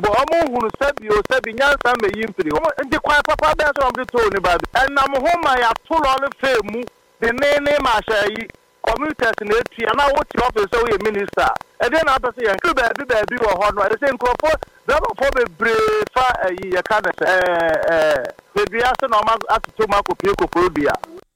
bo omo hunu sabi nyansa me yimfiri omo ndi kwa papa be so omo to ni ba enam ho ma ya to lo femu de ne ma shayi commuters na etia na wo ti office so ye minister e dey na to say yan ba bi wo ho no e say nkrofo that for be brefa ye ka na be bia so no ma atoto ma kopie kokoro bia.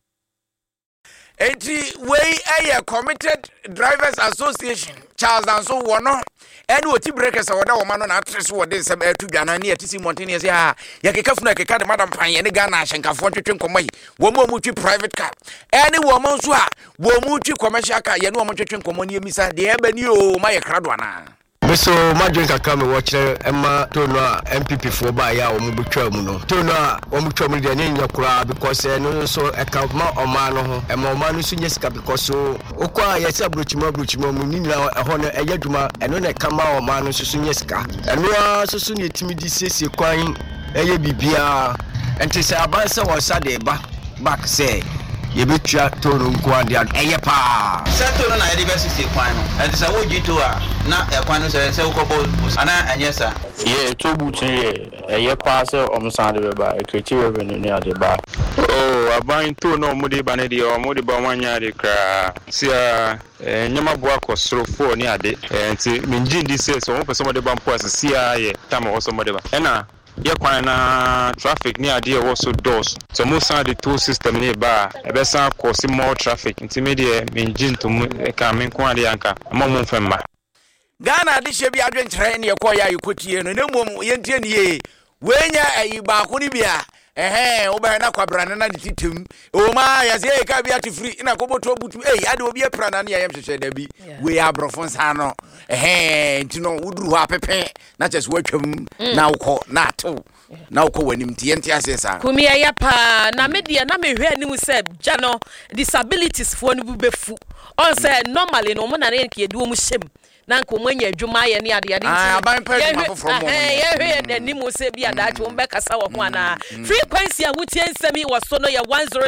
Enti we a committed drivers association Charles and so wono ene oti breakers woda wo ma no na atrese wo de sem atu dwana ne atisi montene se ha ya keka funa keka de madam panye ne Ghana ahyenkafo twetwe nkomai wo mo twi private car ene wo mo nso a wo mo twi commercial car ye ne wo mo twetwe nkomo ne emisa de eba ni o ma ye krado ana Meso madwen kakra me wo kire ema tono a MPP fo ba ya o mu betwa mu no tono a o mu twa mu de nya kura because no so e ka ma oma no ho e ma oma no so nyesika because so okwa ya se abrochima mu nyina e ho no e yadwuma e no na ka ma oma no so nyesika e no so so ne timidi siesie kwan e ye bibia enti se abanse wo sa de back say ye betwa tono nko ade eye pa seto na university kwan no and say wo gitu a na e kwan no say ukobo ana anyesa ye to butin eye pa say omsan de ba e krechi revenue ni ade ba oh aban to no mo de ba ne de o mo de ba wanya de kra sia nyama bo akosoro fo ni ade enti minji ndi say so mo pese mo de ba mpo asia ye tama wo so mo de ba ena ye kwan na traffic ni ade wo so doors so mo san the toll system ni ba e be san cause more traffic intimidate minjin to ka men ko ade anka mo mfemma Ghana de shebi adwenkyere ne yekoya yikotie no nemom yentie ne ye wenya ayi ba ko ni bia wo ba na kwabrana na titem o ma ya se ka bia ti free na koboto butu ade obi aprana na yem hwehwe da bi we abrofon sa no ntino wuduru ho apepe na chese watwam na ukọ na ato na ukọ wanim tie ntia asesa kumi ya pa na media na mehwe anim se jano disabilities fo no bubefu on say normally no mo na ne ke edu mu hyem na nko mwanya adwuma ye ne ade aban pa adwuma foforo mo ye n'ani mo se bia dacho mbe kasa wo ho ana frequency a wutie nsemi wo so no ye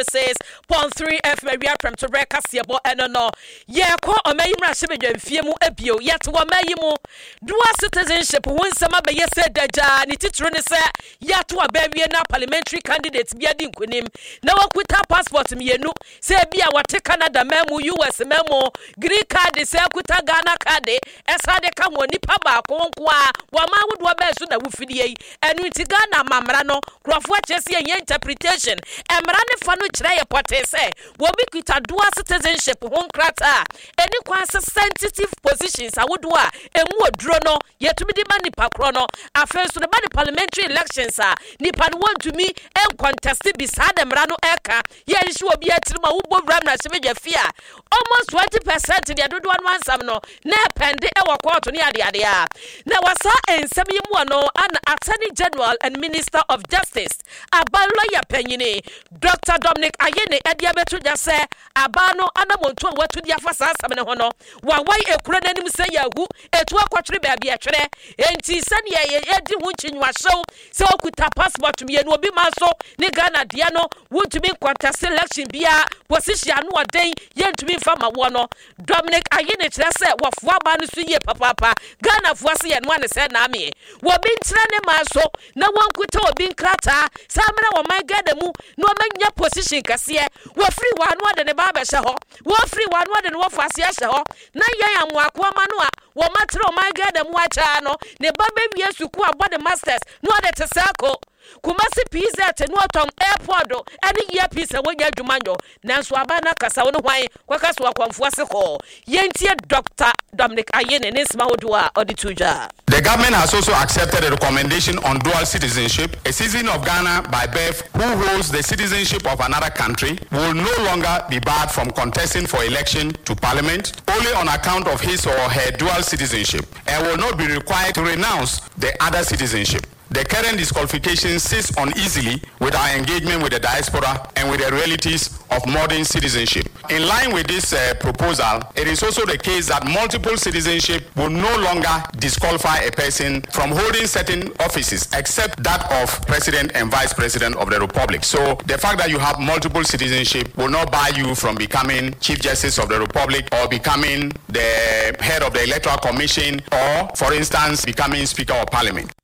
106.3 FM ria prem to break kase bo eno no ye ko omayimra hyebedwamfie mu abio ye to omayimu dual citizenship wo nsema be ye se daja ni titru ne se ye to abawie na parliamentary candidate bia di nkonim na wakuta passport mienu se bia wate Canada memu US memu green card se akuta Ghana card esa de ka woni pa ba ko nko a wa ma wodo ba so na wufidie yi enu ti Ghana mamra no krofo achese ye interpretation emra ne fa no kire ye pote se wo bi kita dual citizenship hon krata eni kwa sensitive positions awodo a emu oduro no yetumi di mani pa kro no afen so ne ba parliamentary elections a nipa no want to me en contest beside emra no eka ye nshi obi atirima wo bobram na sebedwa fia almost 20% de dodo no ansam no na pende ewa court ni ade a na wasa ensem yimu no an Attorney General and Minister of Justice aba lawyer penyini Dr. Dominic Ayene edia betu ja se aba no anamonto watu dia fasa asam ne ho no wa wai ekura nanim se yahu etu akwatwere ba bia twere enti sane ye edi hu chinwa show se okuta passport mienu obi maso ni Ghana dia no wutumi contest election bia position no oden ye ntumi fama wo no Dominic Ayene kire se wafua ba no so ye papa Ghana fua se ye no ane se na me wo bi ntra ne maso na wankuta obi nkrata samra wo man Ghana mu no manya position kase wo free wa no de ne ba be hye ho wo free wa no de ne wo fuase hye ho na ye amwako ma no a wo matre o man Ghana mu acha no ne ba be wie suku abode masters no de tesako Kumasi pizza te no tom airport do any year pizza wonya dwumanyo nanso abana kasa woni hwan kwakaso akwamfo aseko yentie Dr. Dominic Ayene nesma hodua odituja. The government has also accepted a recommendation on dual citizenship. A citizen of Ghana by birth who holds the citizenship of another country will no longer be barred from contesting for election to parliament only on account of his or her dual citizenship and will not be required to renounce the other citizenship. The current disqualification sits uneasily with our engagement with the diaspora and with the realities of modern citizenship. In line with this proposal, it is also the case that multiple citizenship will no longer disqualify a person from holding certain offices except that of President and Vice President of the Republic. So the fact that you have multiple citizenship will not bar you from becoming Chief Justice of the Republic or becoming the head of the Electoral Commission or, for instance, becoming Speaker of Parliament.